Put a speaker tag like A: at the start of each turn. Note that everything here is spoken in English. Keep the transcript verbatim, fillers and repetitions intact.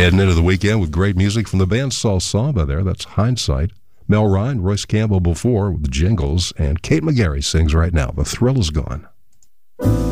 A: Heading into the weekend with great music from the band Saw Samba there. That's Hindsight. Mel Ryan, Royce Campbell before with the Jingles, and Kate McGarry sings right now, The Thrill Is Gone.